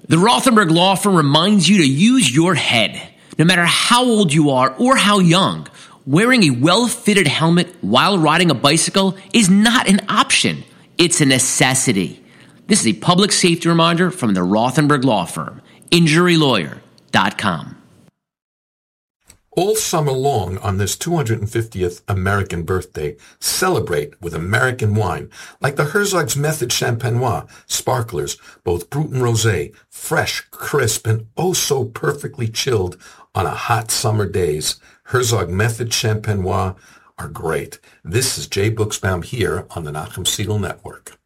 The Rothenberg Law Firm reminds you to use your head. No matter how old you are or how young, wearing a well-fitted helmet while riding a bicycle is not an option. It's a necessity. This is a public safety reminder from the Rothenberg Law Firm. InjuryLawyer.com. All summer long on this 250th American birthday, celebrate with American wine, like the Herzog's Method Champenois, sparklers, both Brut and Rosé, fresh, crisp, and oh so perfectly chilled on a hot summer days. Herzog Method Champenois are great. This is Jay Buchsbaum here on the Nachum Segal Network.